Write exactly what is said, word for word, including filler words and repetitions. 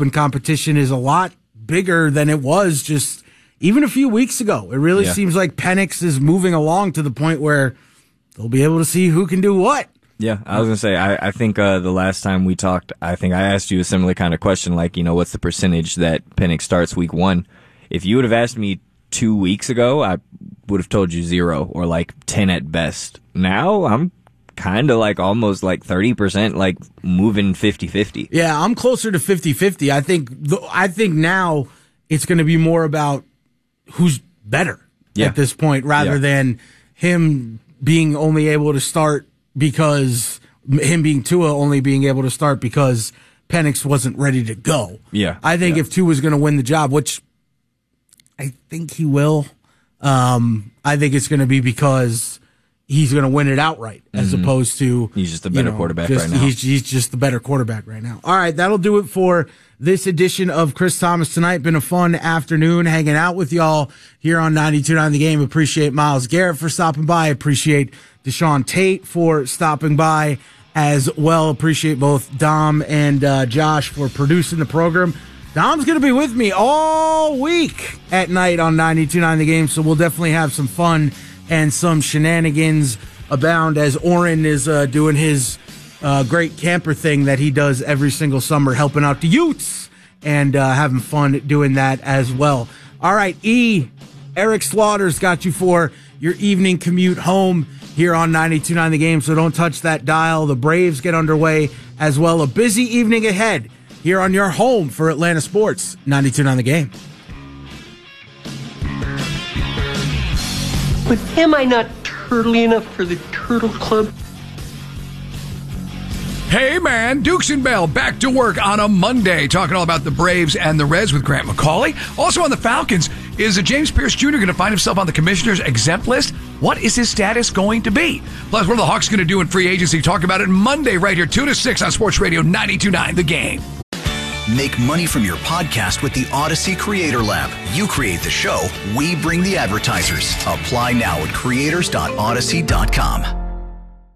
open competition is a lot bigger than it was just even a few weeks ago. It really yeah. seems like Penix is moving along to the point where they'll be able to see who can do what. Yeah, I was going to say, I, I think uh, the last time we talked, I think I asked you a similar kind of question, like, you know, what's the percentage that Penix starts week one? If you would have asked me two weeks ago, I would have told you zero or like ten at best. Now I'm kind of like almost like thirty percent, like moving fifty-fifty. Yeah, I'm closer to fifty-fifty. I think I think now it's going to be more about who's better yeah. at this point rather yeah. than him being only able to start because him being Tua only being able to start because Penix wasn't ready to go. Yeah. I think yeah. if Tua was going to win the job, which I think he will, um, I think it's going to be because he's going to win it outright as mm-hmm. opposed to he's just a better you know, quarterback just, right now. He's, he's just the better quarterback right now. All right, that'll do it for this edition of Chris Thomas Tonight. Been a fun afternoon hanging out with y'all here on ninety-two point nine The Game. Appreciate Myles Garrett for stopping by. Appreciate Deshaun Tate for stopping by as well. Appreciate both Dom and uh, Josh for producing the program. Dom's going to be with me all week at night on ninety-two point nine The Game, so we'll definitely have some fun and some shenanigans abound as Oren is uh, doing his uh, great camper thing that he does every single summer, helping out the youths and uh, having fun doing that as well. All right, E, Eric Slaughter's got you for your evening commute home here on ninety-two point nine The Game, so don't touch that dial. The Braves get underway as well. A busy evening ahead here on your home for Atlanta sports, ninety-two point nine The Game. But am I not turtly enough for the Turtle Club? Hey man, Dukes and Bell back to work on a Monday, talking all about the Braves and the Reds with Grant McCauley. Also on the Falcons, is James Pierce Junior going to find himself on the commissioner's exempt list? What is his status going to be? Plus, what are the Hawks going to do in free agency? Talk about it Monday right here, two to six on Sports Radio ninety-two point nine The Game. Make money from your podcast with the Odyssey Creator Lab. You create the show, we bring the advertisers. Apply now at creators dot odyssey dot com.